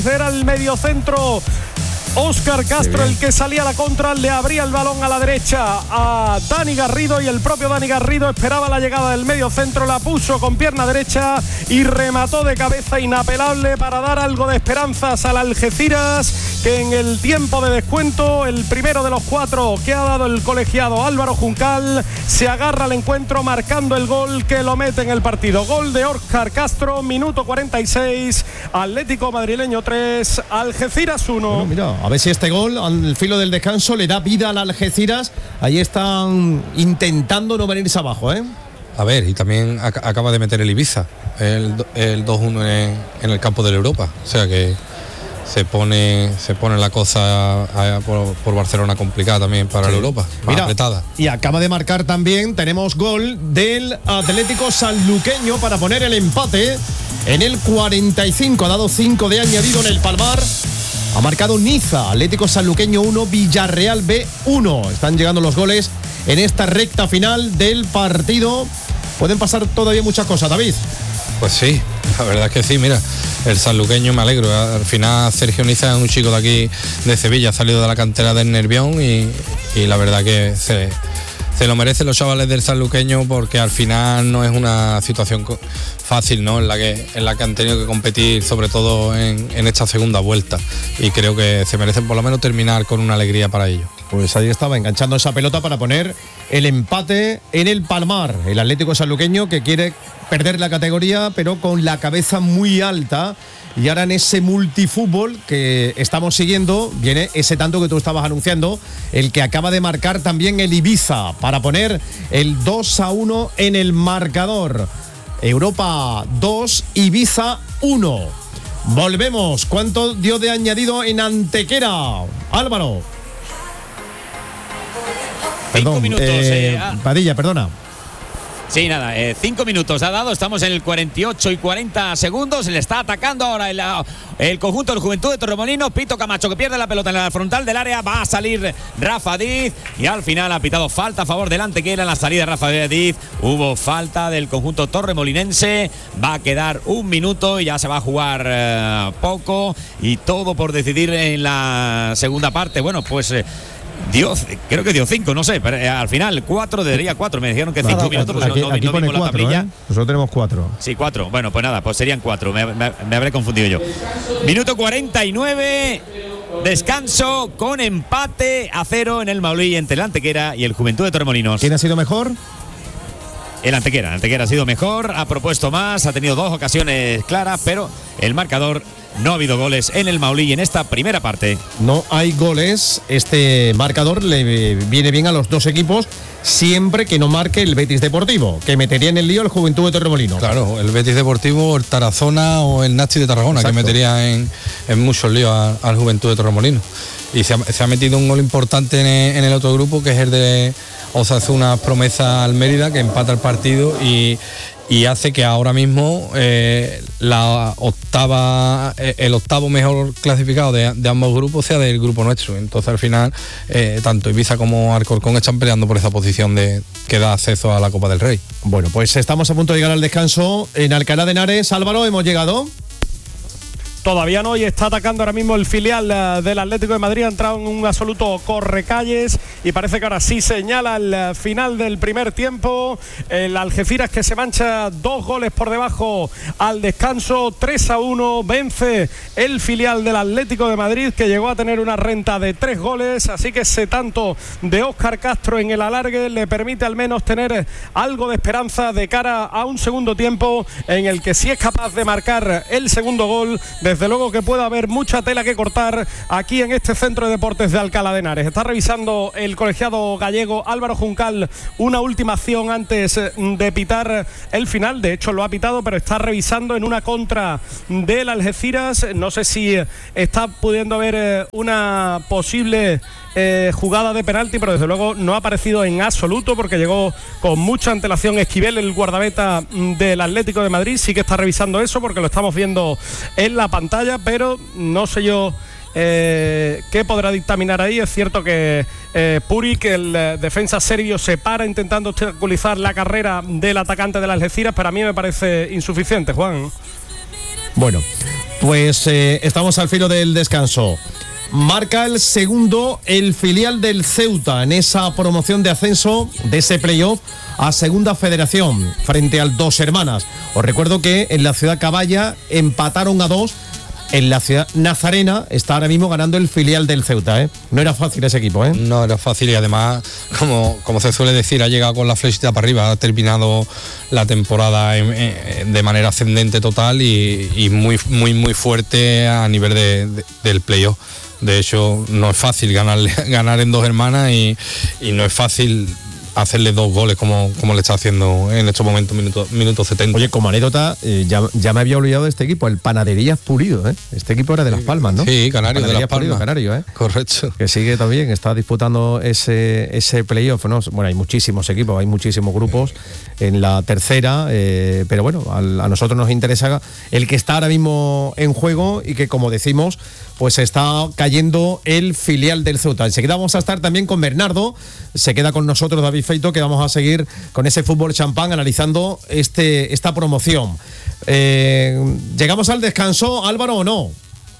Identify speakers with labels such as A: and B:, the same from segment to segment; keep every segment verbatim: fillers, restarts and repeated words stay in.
A: Era el mediocentro Óscar Castro el que salía a la contra, le abría el balón a la derecha a Dani Garrido y el propio Dani Garrido esperaba la llegada del medio centro, la puso con pierna derecha y remató de cabeza inapelable para dar algo de esperanzas al Algeciras, que en el tiempo de descuento, el primero de los cuatro que ha dado el colegiado Álvaro Juncal, se agarra al encuentro marcando el gol que lo mete en el partido. Gol de Óscar Castro, minuto cuarenta y seis, Atlético Madrileño tres, Algeciras uno.
B: Bueno, mira, a ver si este gol al filo del descanso le da vida al Algeciras. Ahí están intentando no venirse abajo, ¿eh?
C: A ver, y también ac- acaba de meter el Ibiza, el, el dos uno en, en el campo de la Europa. O sea que se pone se pone la cosa a, a, por, por Barcelona complicada también para sí. la Europa, más
B: Mira,
C: apretada.
B: Y acaba de marcar también, tenemos gol del Atlético Sanluqueño para poner el empate en el cuarenta y cinco. Ha dado cinco de añadido en el Palmar. Ha marcado Niza, Atlético Sanluqueño uno, Villarreal B uno. Están llegando los goles en esta recta final del partido. Pueden pasar todavía muchas cosas, David.
C: Pues sí, la verdad es que sí, mira, el sanluqueño me alegro. Al final Sergio Niza es un chico de aquí de Sevilla, ha salido de la cantera del Nervión y, y la verdad que se, se lo merecen los chavales del sanluqueño, porque al final no es una situación fácil, ¿no? En la que, en la que han tenido que competir, sobre todo en, en esta segunda vuelta, y creo que se merecen por lo menos terminar con una alegría para ellos.
B: Pues ahí estaba, enganchando esa pelota para poner el empate en el Palmar. El Atlético Sanluqueño, que quiere perder la categoría, pero con la cabeza muy alta. Y ahora en ese multifútbol que estamos siguiendo, viene ese tanto que tú estabas anunciando, el que acaba de marcar también el Ibiza, para poner el dos a uno en el marcador. Europa dos, Ibiza uno. Volvemos. ¿Cuánto dio de añadido en Antequera, Álvaro?
D: Cinco
B: Perdón,
D: minutos.
B: eh,
D: Eh, ah.
B: Padilla, perdona.
D: Sí, nada, eh, cinco minutos ha dado, estamos en el cuarenta y ocho y cuarenta segundos, le está atacando ahora el, el conjunto del Juventud de Torremolinos. Pito Camacho, que pierde la pelota en la frontal del área, va a salir Rafa Diz y al final ha pitado falta a favor del Antequera en la salida de Rafa Diz. Hubo falta del conjunto torremolinense, va a quedar un minuto y ya se va a jugar eh, poco y todo por decidir en la segunda parte. Bueno, pues... Eh, Dio, creo que dio cinco, no sé, pero eh, al final cuatro, debería cuatro, me dijeron que cinco
B: no,
D: minutos,
B: aquí,
D: no, no,
B: aquí
D: no
B: pone
D: vimos
B: cuatro,
D: la tablilla.
B: ¿eh? Nosotros tenemos cuatro.
D: Sí, cuatro, bueno, pues nada, pues serían cuatro, me, me, me habré confundido yo. Minuto cuarenta y nueve, descanso con empate a cero en el Maulí entre el Antequera y el Juventud de Torremolinos.
B: ¿Quién ha sido mejor?
D: El Antequera, el Antequera ha sido mejor, ha propuesto más, ha tenido dos ocasiones claras, pero el marcador... No ha habido goles en el Maulí en esta primera parte.
B: No hay goles. Este marcador le viene bien a los dos equipos, siempre que no marque el Betis Deportivo, que metería en el lío el Juventud de Torremolinos.
C: Claro, el Betis Deportivo, el Tarazona o el Nasti de Tarragona. Exacto. Que metería en, en muchos líos a- al Juventud de Torremolinos. Y se ha, se ha metido un gol importante en el, en el otro grupo, que es el de Osasuna Promesa al Mérida, que empata el partido y... y hace que ahora mismo eh, la octava eh, el octavo mejor clasificado de, de ambos grupos sea del grupo nuestro. Entonces al final eh, tanto Ibiza como Alcorcón están peleando por esa posición de que da acceso a la Copa del Rey.
B: Bueno, pues estamos a punto de llegar al descanso en Alcalá de Henares. Álvaro, ¿hemos llegado?
A: Todavía no, y está atacando ahora mismo el filial uh, del Atlético de Madrid. Ha entrado en un absoluto correcalles y parece que ahora sí señala el uh, final del primer tiempo. El Algeciras, que se mancha dos goles por debajo al descanso, tres a uno, vence el filial del Atlético de Madrid, que llegó a tener una renta de tres goles. Así que ese tanto de Óscar Castro en el alargue le permite al menos tener algo de esperanza de cara a un segundo tiempo en el que, si es capaz de marcar el segundo gol, desde luego que puede haber mucha tela que cortar aquí en este centro de deportes de Alcalá de Henares. Está revisando el colegiado gallego Álvaro Juncal una última acción antes de pitar el final. De hecho lo ha pitado, pero está revisando en una contra del Algeciras. No sé si está pudiendo haber una posible eh, jugada de penalti, pero desde luego no ha aparecido en absoluto, porque llegó con mucha antelación Esquivel, el guardameta del Atlético de Madrid. Sí que está revisando eso, porque lo estamos viendo en la pantalla, pero no sé yo eh, qué podrá dictaminar ahí. Es cierto que eh, Puric, el eh, defensa serbio, se para intentando obstaculizar la carrera del atacante de las Algeciras, pero a mí me parece insuficiente, Juan.
B: Bueno, Pues eh, estamos al filo del descanso. Marca el segundo el filial del Ceuta en esa promoción de ascenso de ese playoff a Segunda Federación frente al Dos Hermanas. Os recuerdo que en la ciudad Caballa empataron a dos. En la ciudad Nazarena está ahora mismo ganando el filial del Ceuta, ¿eh? No era fácil ese equipo, ¿eh?
C: No era fácil y además, como, como se suele decir, ha llegado con la flechita para arriba, ha terminado la temporada en, en, de manera ascendente total y, y muy, muy, muy fuerte a nivel de, de, del playoff. De hecho, no es fácil ganarle, ganar en Dos Hermanas y, y no es fácil hacerle dos goles como, como le está haciendo en estos momentos, minutos minuto setenta.
B: Oye, como anécdota, eh, ya, ya me había olvidado de este equipo, el Panaderías Pulido, ¿eh? Este equipo era de Las Palmas, ¿no?
C: Sí, Canario de Las Palmas.
B: Pulido, Canario, ¿eh?
C: Correcto.
B: Que sigue también, está disputando ese, ese playoff, ¿no? Bueno, hay muchísimos equipos, hay muchísimos grupos en la tercera, eh, pero bueno, a, a nosotros nos interesa el que está ahora mismo en juego y que, como decimos, pues está cayendo el filial del Ceuta. Enseguida vamos a estar también con Bernardo, se queda con nosotros David Feito, que vamos a seguir con ese fútbol champán analizando este, esta promoción. Eh, ¿Llegamos al descanso, Álvaro, o no?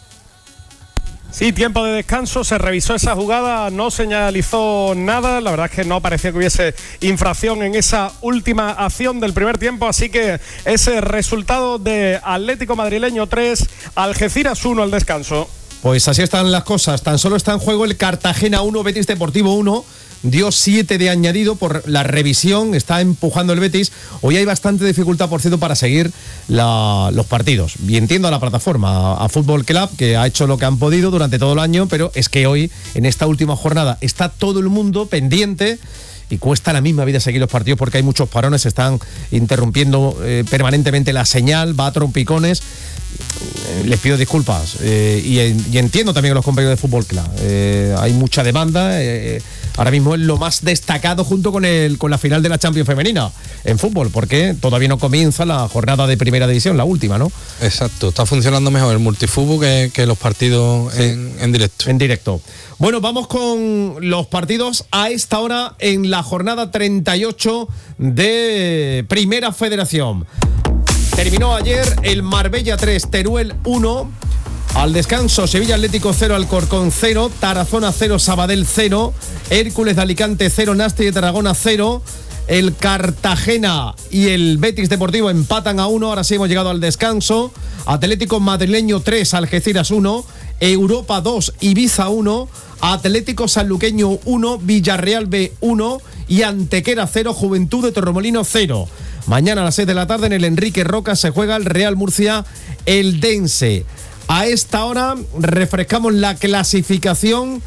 A: Sí, tiempo de descanso, se revisó esa jugada, no señalizó nada, la verdad es que no parecía que hubiese infracción en esa última acción del primer tiempo, así que ese resultado de Atlético Madrileño tres, Algeciras uno al descanso.
B: Pues así están las cosas, tan solo está en juego el Cartagena uno, Betis Deportivo uno, dio siete de añadido por la revisión, está empujando el Betis. Hoy hay bastante dificultad, por cierto, para seguir la, los partidos. Y entiendo a la plataforma, a, a Fútbol Club, que ha hecho lo que han podido durante todo el año, pero es que hoy, en esta última jornada, está todo el mundo pendiente y cuesta la misma vida seguir los partidos porque hay muchos parones, se están interrumpiendo eh, permanentemente la señal, va a trompicones. Eh, les pido disculpas eh, y, y entiendo también a los compañeros de Fútbol Club. Eh, hay mucha demanda. Eh, ahora mismo es lo más destacado junto con el con la final de la Champions femenina en fútbol, porque todavía no comienza la jornada de primera división, la última, ¿no?
C: Exacto, está funcionando mejor el multifútbol que, que los partidos sí, en, en directo.
B: En directo. Bueno, vamos con los partidos a esta hora en la jornada treinta y ocho de Primera Federación. Terminó ayer el Marbella tres, Teruel uno. Al descanso, Sevilla Atlético cero, Alcorcón cero, Tarazona cero, Sabadell cero, Hércules de Alicante cero, Nasti de Tarragona cero. El Cartagena y el Betis Deportivo empatan a uno. Ahora sí hemos llegado al descanso. Atlético Madrileño tres, Algeciras uno, Europa dos, Ibiza uno, Atlético Sanluqueño uno, Villarreal B uno y Antequera cero, Juventud de Torremolinos cero. Mañana a las seis de la tarde en el Enrique Roca se juega el Real Murcia Eldense. A esta hora refrescamos la clasificación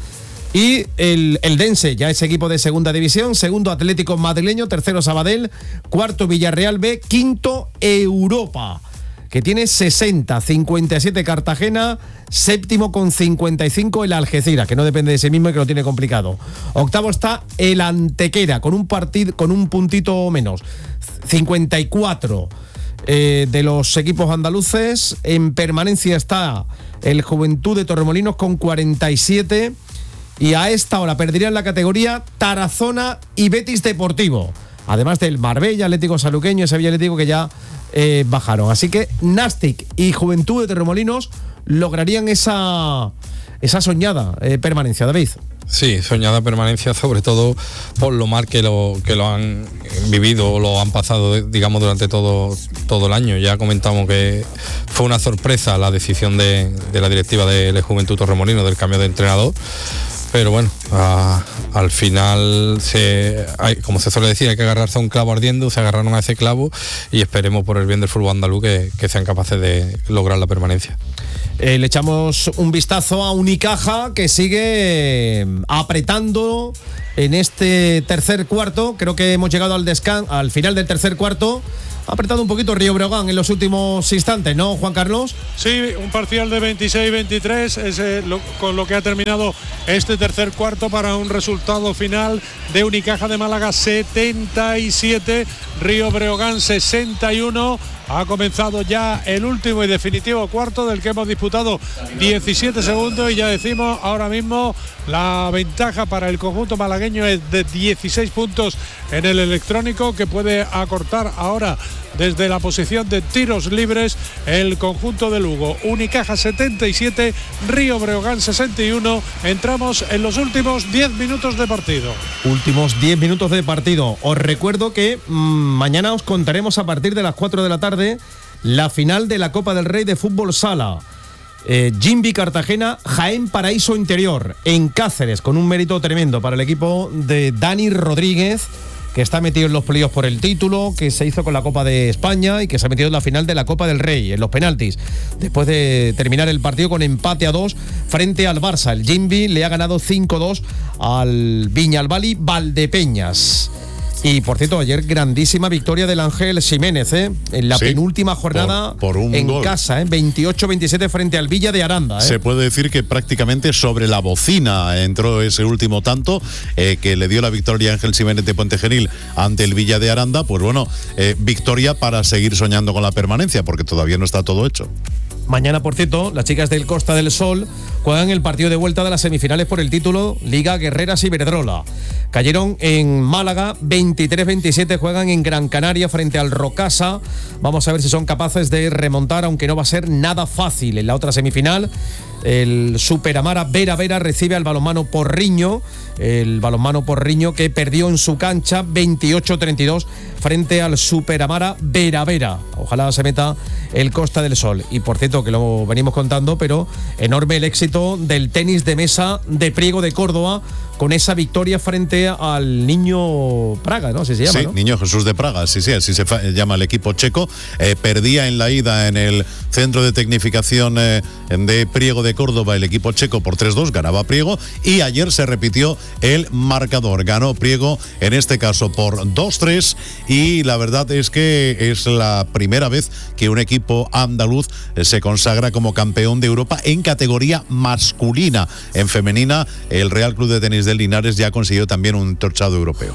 B: y el Eldense ya es equipo de segunda división, segundo Atlético Madrileño, tercero Sabadell, cuarto Villarreal B, quinto Europa, que tiene sesenta, cincuenta y siete Cartagena, séptimo con cincuenta y cinco el Algeciras, que no depende de sí mismo y que lo tiene complicado. Octavo está el Antequera, con un partido, con un puntito menos, cincuenta y cuatro. Eh, de los equipos andaluces. En permanencia está el Juventud de Torremolinos con cuarenta y siete. Y a esta hora perderían la categoría Tarazona y Betis Deportivo, además del Marbella, Atlético Sanluqueño y Sevilla Atlético, que ya eh, bajaron. Así que Nastic y Juventud de Torremolinos lograrían esa, esa soñada eh, permanencia, David.
C: Sí, soñada permanencia, sobre todo por lo mal que lo que lo han vivido o lo han pasado, digamos, durante todo todo el año. Ya comentamos que fue una sorpresa la decisión de, de la directiva de Juventud Torremolinos del cambio de entrenador, pero bueno, a, al final, se, hay, como se suele decir, hay que agarrarse a un clavo ardiendo, se agarraron a ese clavo y esperemos por el bien del fútbol andaluz que, que sean capaces de lograr la permanencia.
B: Eh, le echamos un vistazo a Unicaja, que sigue apretando en este tercer cuarto. Creo que hemos llegado al descan- al final del tercer cuarto. Ha apretado un poquito Río Breogán en los últimos instantes, ¿no, Juan Carlos?
E: Sí, un parcial de veintiséis veintitrés es eh, lo, con lo que ha terminado este tercer cuarto, para un resultado final de Unicaja de Málaga setenta y siete, Río Breogán sesenta y uno. Ha comenzado ya el último y definitivo cuarto, del que hemos disputado diecisiete segundos, y ya decimos ahora mismo la ventaja para el conjunto malagueño es de dieciséis puntos en el electrónico, que puede acortar ahora desde la posición de tiros libres el conjunto de Lugo. Unicaja setenta y siete, Río Breogán sesenta y uno. Entramos en los últimos diez minutos de partido.
B: Últimos diez minutos de partido. Os recuerdo que mmm, mañana os contaremos a partir de las cuatro de la tarde la final de la Copa del Rey de Fútbol Sala. Eh, Jimbi Cartagena, Jaén Paraíso Interior, en Cáceres, con un mérito tremendo para el equipo de Dani Rodríguez, que está metido en los playoffs por el título, que se hizo con la Copa de España y que se ha metido en la final de la Copa del Rey, en los penaltis, después de terminar el partido con empate a dos frente al Barça. El Jimbi le ha ganado cinco dos al Viñalbali Valdepeñas. Y, por cierto, ayer grandísima victoria del Ángel Ximénez, ¿eh? En la sí, penúltima jornada
F: por, por un
B: en
F: gol.
B: casa, ¿eh? veintiocho veintisiete frente al Villa de Aranda, ¿eh?
F: Se puede decir que prácticamente sobre la bocina entró ese último tanto, eh, que le dio la victoria a Ángel Ximénez de Puente Genil ante el Villa de Aranda. Pues bueno, eh, victoria para seguir soñando con la permanencia, porque todavía no está todo hecho.
B: Mañana, por cierto, las chicas del Costa del Sol juegan el partido de vuelta de las semifinales por el título Liga Guerreras Iberdrola. Cayeron en Málaga veintitrés veintisiete, juegan en Gran Canaria frente al Rocasa. Vamos a ver si son capaces de remontar, aunque no va a ser nada fácil. En la otra semifinal, el Superamara Vera Vera recibe al balonmano Porriño, el balonmano Porriño que perdió en su cancha veintiocho treinta y dos frente al Superamara Vera Vera. Ojalá se meta el Costa del Sol. Y, por cierto, que lo venimos contando, pero enorme el éxito del tenis de mesa de Priego de Córdoba, con esa victoria frente al Niño Praga, ¿no? Así se llama,
F: sí,
B: ¿no?
F: Niño Jesús de Praga, sí, sí, así se llama el equipo checo. Eh, perdía en la ida en el centro de tecnificación eh, de Priego de Córdoba el equipo checo por tres dos, ganaba Priego, y ayer se repitió el marcador. Ganó Priego, en este caso por dos tres, y la verdad es que es la primera vez que un equipo andaluz eh, se consagra como campeón de Europa en categoría masculina. En femenina, el Real Club de Tenis de Linares ya consiguió también un torchado europeo.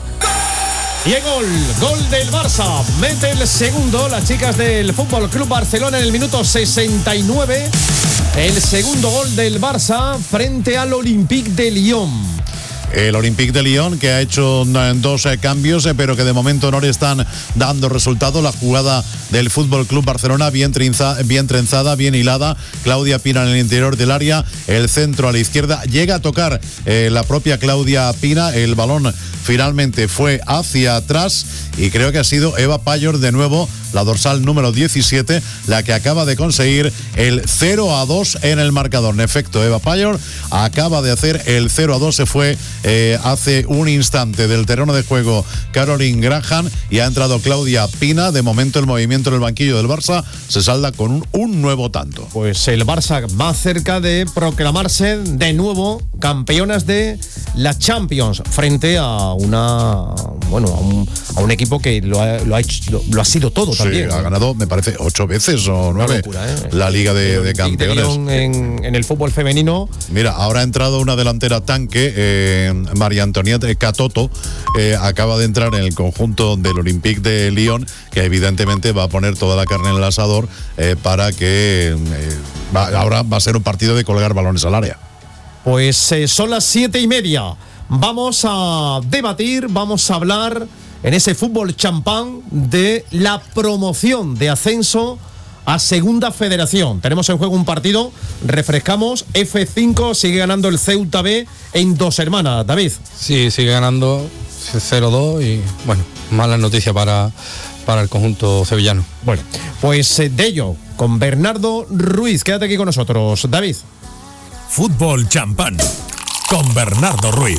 B: Y el gol, gol del Barça, mete el segundo las chicas del Fútbol Club Barcelona en el minuto sesenta y nueve, el segundo gol del Barça frente al Olympique de Lyon.
F: El Olympique de Lyon, que ha hecho dos eh, cambios, eh, pero que de momento no le están dando resultado. La jugada del Fútbol Club Barcelona, bien, trinza, bien trenzada, bien hilada. Claudia Pina en el interior del área, el centro a la izquierda. Llega a tocar eh, la propia Claudia Pina. El balón finalmente fue hacia atrás y creo que ha sido Eva Payor de nuevo, la dorsal número diecisiete, la que acaba de conseguir el cero a dos en el marcador. En efecto, Eva Payor acaba de hacer el cero a dos. Se fue eh, hace un instante del terreno de juego Caroline Graham y ha entrado Claudia Pina. De momento el movimiento en el banquillo del Barça se salda con un, un nuevo tanto.
B: Pues el Barça más cerca de proclamarse de nuevo campeonas de la Champions frente a una bueno a un, a un equipo que lo ha, lo ha hecho lo, lo ha sido todo.
F: Sí,
B: también,
F: ha
B: ¿no?
F: ganado, me parece, ocho veces o nueve.
B: Locura, ¿eh?
F: La Liga de, de Campeones.
B: En, en el fútbol femenino.
F: Mira, ahora ha entrado una delantera tanque, eh, María Antonieta Catoto, eh, acaba de entrar en el conjunto del Olympique de Lyon, que evidentemente va a poner toda la carne en el asador eh, para que eh, va, ahora va a ser un partido de colgar balones al área.
B: Pues eh, son las siete y media. Vamos a debatir, vamos a hablar en ese fútbol champán de la promoción de ascenso a Segunda Federación. Tenemos en juego un partido, refrescamos, F cinco sigue ganando el Ceuta B en Dos Hermanas, David.
C: Sí, sigue ganando cero dos y, bueno, mala noticia para, para el conjunto sevillano.
B: Bueno, pues eh, de ello, con Bernardo Ruiz, quédate aquí con nosotros, David.
G: Fútbol champán, con Bernardo Ruiz.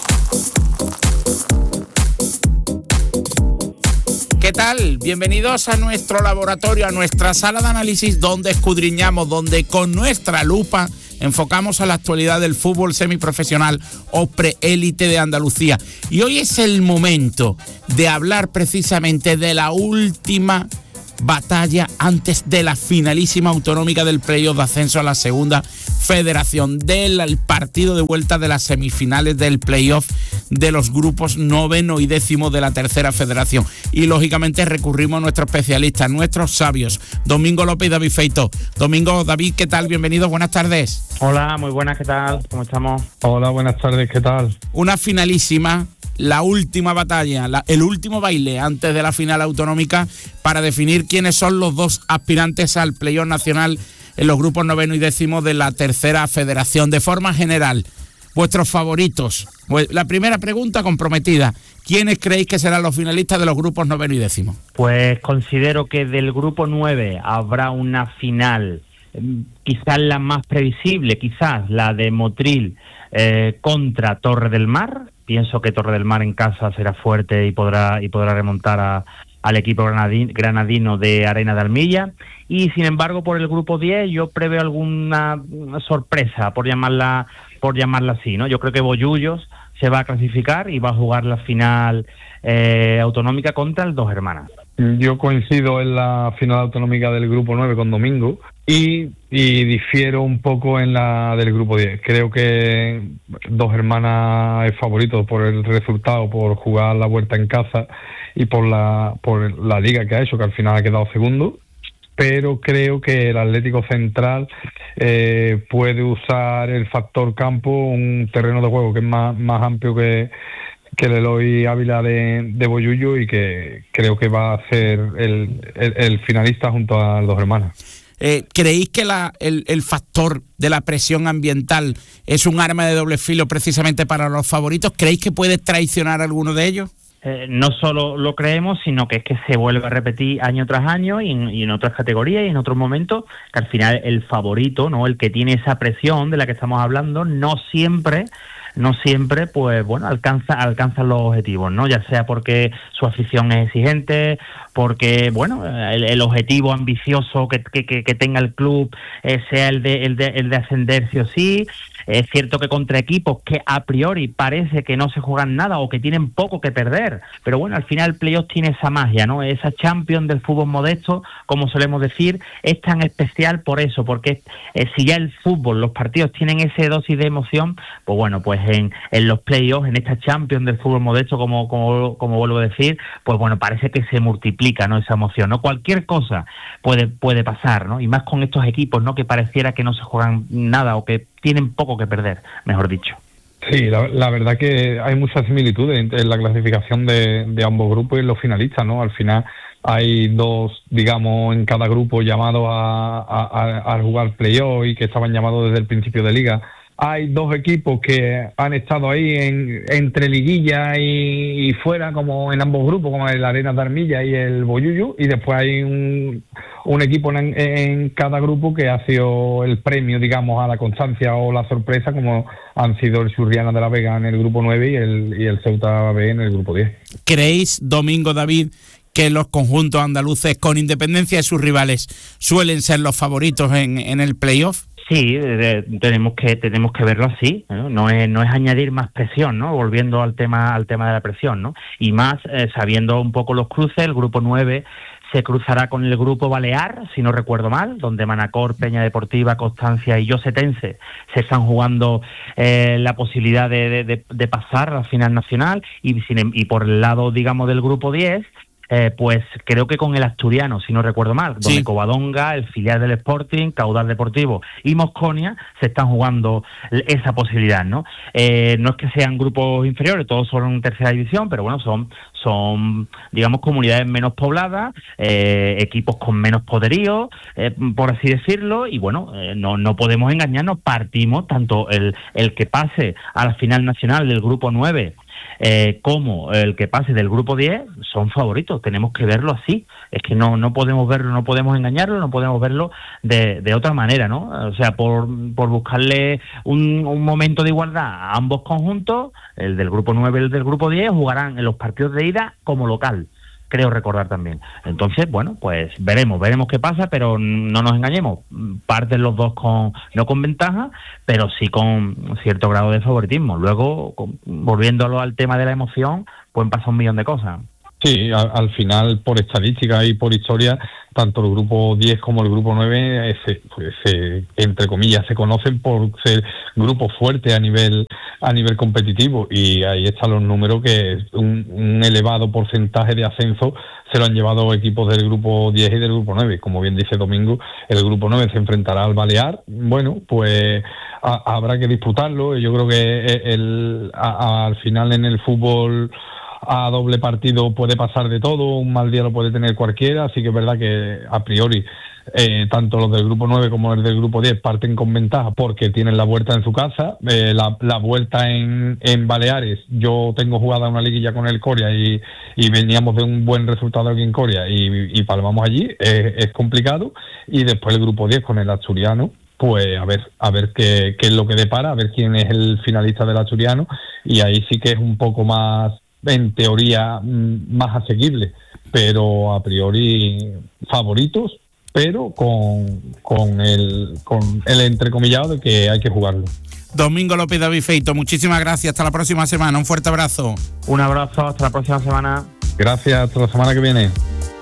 H: ¿Qué tal? Bienvenidos a nuestro laboratorio, a nuestra sala de análisis donde escudriñamos, donde con nuestra lupa enfocamos a la actualidad del fútbol semiprofesional o preélite de Andalucía. Y hoy es el momento de hablar precisamente de la última batalla antes de la finalísima autonómica del playoff de ascenso a la Segunda Federación, del partido de vuelta de las semifinales del playoff de los grupos noveno y décimo de la tercera federación. Y lógicamente recurrimos a nuestros especialistas, nuestros sabios, Domingo López y David Feito. Domingo, David, ¿qué tal? Bienvenidos, buenas tardes.
I: Hola, muy buenas, ¿qué tal? ¿Cómo estamos?
J: Hola, buenas tardes, ¿qué tal?
H: Una finalísima, la última batalla, la, el último baile antes de la final autonómica para definir quiénes son los dos aspirantes al playoff nacional en los grupos noveno y décimo de la tercera federación. De forma general, vuestros favoritos. La primera pregunta comprometida: ¿quiénes creéis que serán los finalistas de los grupos noveno y décimo?
I: Pues considero que del grupo nueve habrá una final, quizás la más previsible, quizás la de Motril eh, contra Torre del Mar. Pienso que Torre del Mar en casa será fuerte y podrá y podrá remontar a, al equipo granadino, granadino de Arena de Armilla. Y sin embargo, por el grupo diez yo preveo alguna sorpresa, por llamarla por llamarla así, ¿no? Yo creo que Bollullos se va a clasificar y va a jugar la final eh, autonómica contra el Dos Hermanas.
J: Yo coincido en la final autonómica del grupo nueve con Domingo y, y difiero un poco en la del grupo diez. Creo que Dos Hermanas es favorito por el resultado, por jugar la vuelta en casa y por la por la liga que ha hecho, que al final ha quedado segundo. Pero creo que el Atlético Central eh, puede usar el factor campo, un terreno de juego que es más, más amplio que, que el Eloy Ávila de, de Bollullo, y que creo que va a ser el, el, el finalista junto a Dos Hermanas.
H: Eh, ¿Creéis que la, el, el factor de la presión ambiental es un arma de doble filo precisamente para los favoritos? ¿Creéis que puede traicionar a alguno de ellos?
I: Eh, no solo lo creemos, sino que es que se vuelve a repetir año tras año y en, y en otras categorías y en otros momentos, que al final el favorito, ¿no?, el que tiene esa presión de la que estamos hablando, no siempre no siempre, pues bueno, alcanza alcanza los objetivos, ¿no? Ya sea porque su afición es exigente, porque, bueno, el, el objetivo ambicioso que, que, que tenga el club eh, sea el de, el, de, el de ascender sí o sí. Es cierto que contra equipos que a priori parece que no se juegan nada o que tienen poco que perder, pero bueno, al final el playoff tiene esa magia, ¿no? Esa Champions del fútbol modesto, como solemos decir, es tan especial por eso, porque eh, si ya el fútbol, los partidos tienen ese dosis de emoción, pues bueno, pues en, en los playoffs, en esta Champions del fútbol modesto, como, como, como vuelvo a decir, pues bueno, parece que se multiplica, ¿no?, esa emoción, ¿no? Cualquier cosa puede, puede pasar, ¿no? Y más con estos equipos, ¿no?, que pareciera que no se juegan nada o que tienen poco que perder, mejor dicho.
J: Sí, la, la verdad que hay muchas similitudes en, en la clasificación de, de ambos grupos y en los finalistas, ¿no? Al final hay dos, digamos, en cada grupo llamados a, a, a jugar playoff y que estaban llamados desde el principio de liga. Hay dos equipos que han estado ahí en, entre liguilla y, y fuera, como en ambos grupos, como el Arena de Armilla y el Bollullo, y después hay un, un equipo en, en cada grupo que ha sido el premio, digamos, a la constancia o la sorpresa, como han sido el Churriana de la Vega en el grupo nueve y el, y el Ceuta B en el grupo diez.
H: ¿Creéis, Domingo, David, que los conjuntos andaluces, con independencia de sus rivales, suelen ser los favoritos en, en el playoff?
I: Sí, de, tenemos que tenemos que verlo así, ¿no? No es no es añadir más presión, ¿no? Volviendo al tema al tema de la presión, ¿no? Y más eh, sabiendo un poco los cruces, el grupo nueve se cruzará con el grupo Balear, si no recuerdo mal, donde Manacor, Peña Deportiva, Constancia y Yosetense se están jugando eh, la posibilidad de, de, de pasar a la final nacional, y, sin, y por el lado, digamos, del grupo diez, Eh, pues creo que con el Asturiano, si no recuerdo mal, donde sí, Covadonga, el filial del Sporting, Caudal Deportivo y Mosconia se están jugando esa posibilidad, ¿no? Eh, no es que sean grupos inferiores, todos son en tercera división, pero bueno, son, son digamos, comunidades menos pobladas, eh, equipos con menos poderío, eh, por así decirlo, y bueno, eh, no, no podemos engañarnos, partimos tanto el, el que pase a la final nacional del grupo nueve, Eh, como el que pase del grupo diez, son favoritos. Tenemos que verlo así. Es que no no podemos verlo, no podemos engañarlo, no podemos verlo de, de otra manera, ¿no? O sea, por, por buscarle un, un momento de igualdad a ambos conjuntos, el del grupo nueve y el del grupo diez jugarán en los partidos de ida como local, creo recordar también. Entonces, bueno, pues veremos, veremos qué pasa, pero no nos engañemos. Parten los dos con no con ventaja, pero sí con cierto grado de favoritismo. Luego, con, volviéndolo al tema de la emoción, pueden pasar un millón de cosas.
J: Sí, al, al final, por estadística y por historia, tanto el grupo diez como el grupo nueve, se, pues, se, entre comillas, se conocen por ser grupos fuertes a nivel a nivel competitivo, y ahí están los números, que un, un elevado porcentaje de ascenso se lo han llevado equipos del grupo diez y del grupo nueve. Como bien dice Domingo, el grupo nueve se enfrentará al Balear. Bueno, pues a, habrá que disputarlo. Yo creo que el, a, a, al final en el fútbol a doble partido puede pasar de todo, un mal día lo puede tener cualquiera, así que es verdad que a priori eh, tanto los del grupo nueve como los del grupo diez parten con ventaja porque tienen la vuelta en su casa. Eh, la, la vuelta en, en Baleares, yo tengo jugada una liguilla con el Coria y, y veníamos de un buen resultado aquí en Coria y, y palmamos allí, eh, es complicado, y después el grupo diez con el Asturiano, pues a ver a ver qué, qué es lo que depara, a ver quién es el finalista del Asturiano, y ahí sí que es un poco más, en teoría, más asequible, pero a priori favoritos, pero con, con, el, con el entrecomillado de que hay que jugarlo.
H: Domingo López David Feito, muchísimas gracias, hasta la próxima semana, un fuerte abrazo.
I: Un abrazo, hasta la próxima semana.
J: Gracias, hasta la semana que viene.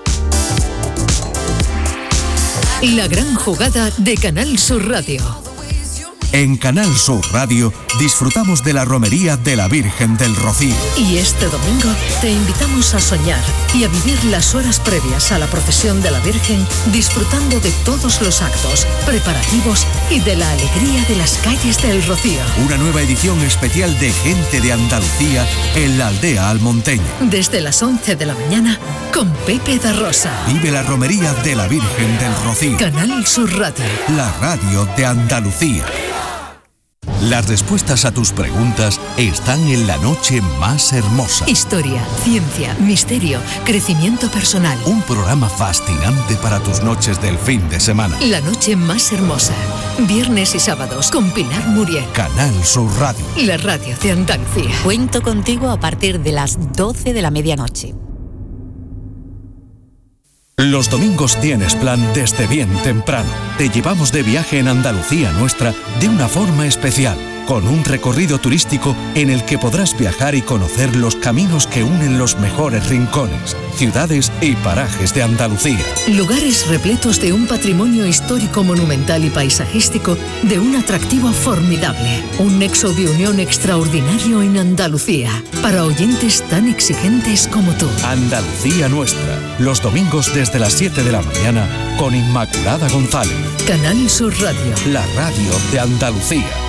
K: La gran jugada de Canal Sur Radio.
L: En Canal Sur Radio disfrutamos de la romería de la Virgen del Rocío.
K: Y este domingo te invitamos a soñar y a vivir las horas previas a la procesión de la Virgen, disfrutando de todos los actos, preparativos y de la alegría de las calles del Rocío.
L: Una nueva edición especial de Gente de Andalucía en la aldea almonteña.
K: Desde las once de la mañana con Pepe da Rosa.
L: Vive la romería de la Virgen del Rocío.
K: Canal Sur Radio.
L: La radio de Andalucía. Las respuestas a tus preguntas están en La Noche Más Hermosa.
K: Historia, ciencia, misterio, crecimiento personal.
L: Un programa fascinante para tus noches del fin de semana.
K: La Noche Más Hermosa. Viernes y sábados con Pilar Muriel.
L: Canal Sur Radio.
K: La radio de Andalucía.
M: Cuento contigo a partir de las doce de la medianoche.
L: Los domingos tienes plan desde bien temprano. Te llevamos de viaje en Andalucía nuestra de una forma especial, con un recorrido turístico en el que podrás viajar y conocer los caminos que unen los mejores rincones, ciudades y parajes de Andalucía.
K: Lugares repletos de un patrimonio histórico, monumental y paisajístico de un atractivo formidable. Un nexo de unión extraordinario en Andalucía, para oyentes tan exigentes como tú.
L: Andalucía nuestra, los domingos desde las siete de la mañana con Inmaculada González.
K: Canal Sur Radio.
L: La radio de Andalucía.